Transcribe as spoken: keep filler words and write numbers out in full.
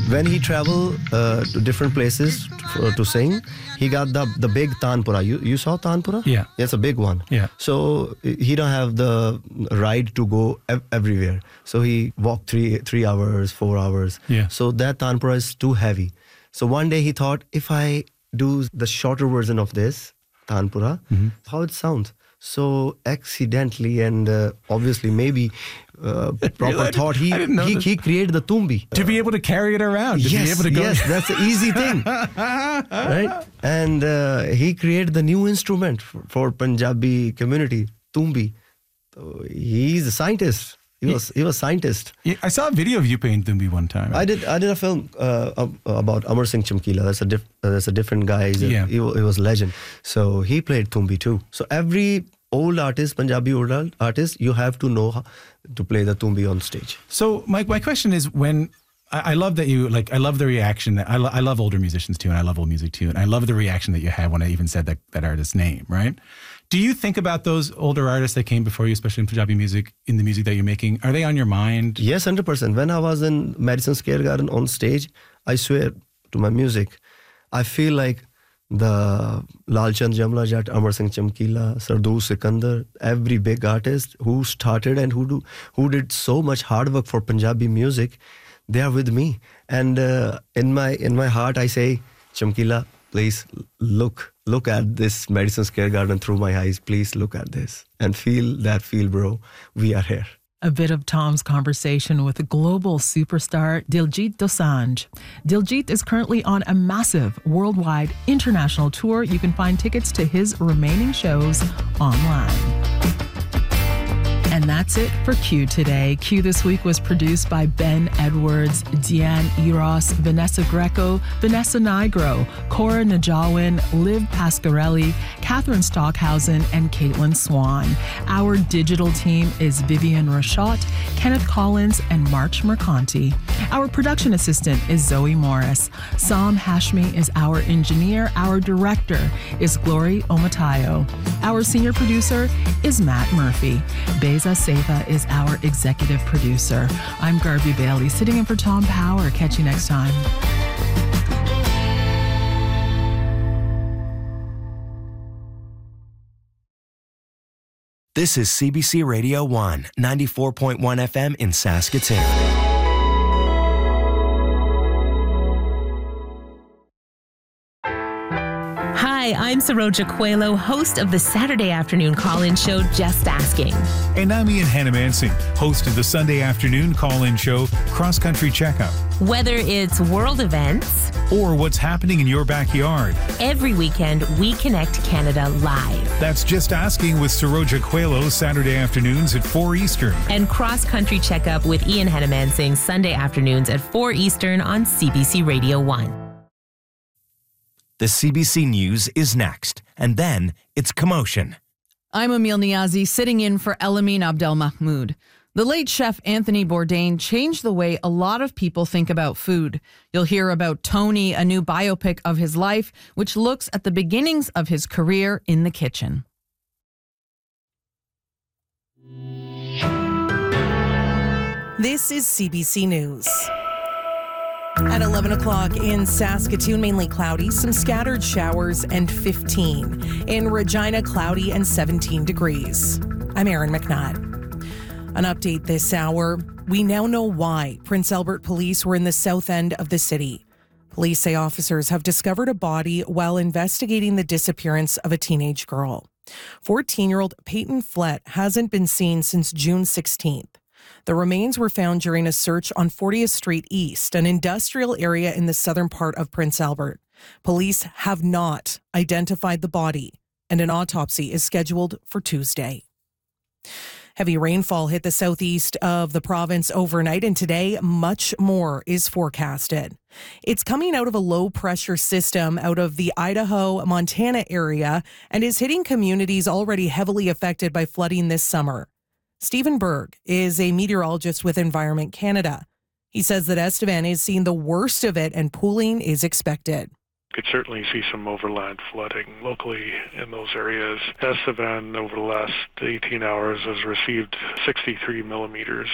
when he traveled uh, to different places to, to sing, he got the the big Tanpura. You you saw Tanpura? Yeah. It's a big one. Yeah. So he don't have the ride to go ev- everywhere. So he walked three three hours, four hours. Yeah. So that Tanpura is too heavy. So one day he thought, if I do the shorter version of this Tanpura, mm-hmm. how it sounds. So accidentally and uh, obviously maybe uh, proper Really? thought, he he, he created the tumbi. To be able to carry it around. To yes, be able to go. yes, that's an easy thing. Right? And uh, he created the new instrument for, for Punjabi community, tumbi. So he's a scientist. He was he was a scientist. Yeah, I saw a video of you playing Tumbi one time. I did I did a film uh, about Amar Singh Chamkila. That's a diff, uh, that's a different guy. He's a, yeah. he, he was a legend. So he played Tumbi too. So every old artist, Punjabi old artist, you have to know how to play the Tumbi on stage. So my my question is, when I, I love that you like I love the reaction that I, lo- I love older musicians too, and I love old music too, and I love the reaction that you had when I even said that that artist's name, right? Do you think about those older artists that came before you, especially in Punjabi music, in the music that you're making? Are they on your mind? Yes, one hundred percent. When I was in Madison Square Garden on stage, I swear to my music, I feel like the Lal Chand Jamla Jatt, Amar Singh Chamkila, Sardoor Sikandar, every big artist who started and who do who did so much hard work for Punjabi music, they are with me. And uh, in my in my heart, I say, Chamkila, please look, look at this Madison Square Garden through my eyes. Please look at this and feel that feel, bro. We are here. A bit of Tom's conversation with global superstar Diljit Dosanjh. Diljit is currently on a massive worldwide international tour. You can find tickets to his remaining shows online. And that's it for Q today. Q this week was produced by Ben Edwards, Deanne Eros, Vanessa Greco, Vanessa Nigro, Cora Najawin, Liv Pasquarelli, Catherine Stockhausen, and Caitlin Swan. Our digital team is Vivian Rashot, Kenneth Collins, and March Mercanti. Our production assistant is Zoe Morris. Sam Hashmi is our engineer. Our director is Glory Omatayo. Our senior producer is Matt Murphy. Beza Seva is our executive producer. I'm Garvey Bailey, sitting in for Tom Power. Catch you next time. This is C B C Radio one, ninety-four point one F M in Saskatoon. Hi, I'm Saroja Coelho, host of the Saturday afternoon call-in show, Just Asking. And I'm Ian Hannah-Mansing, host of the Sunday afternoon call-in show, Cross Country Checkup. Whether it's world events or what's happening in your backyard, every weekend we connect Canada live. That's Just Asking with Saroja Coelho, Saturday afternoons at four Eastern. And Cross Country Checkup with Ian Hannah-Mansing, Sunday afternoons at four Eastern on C B C Radio one. The C B C News is next, and then it's Commotion. I'm Emil Niazi, sitting in for Elamin Abdelmahmoud. The late chef Anthony Bourdain changed the way a lot of people think about food. You'll hear about Tony, a new biopic of his life, which looks at the beginnings of his career in the kitchen. This is C B C News. At eleven o'clock in Saskatoon, mainly cloudy, some scattered showers, and fifteen. In Regina, cloudy and seventeen degrees. I'm Erin McNutt. An update this hour. We now know why Prince Albert police were in the south end of the city. Police say officers have discovered a body while investigating the disappearance of a teenage girl. fourteen-year-old Peyton Flett hasn't been seen since June sixteenth. The remains were found during a search on fortieth Street East, an industrial area in the southern part of Prince Albert. Police have not identified the body, and an autopsy is scheduled for Tuesday. Heavy rainfall hit the southeast of the province overnight, and today much more is forecasted. It's coming out of a low-pressure system out of the Idaho-Montana area and is hitting communities already heavily affected by flooding this summer. Stephen Berg is a meteorologist with Environment Canada. He says that Estevan is seeing the worst of it and pooling is expected. Could certainly see some overland flooding locally in those areas. Estevan over the last eighteen hours has received sixty-three millimeters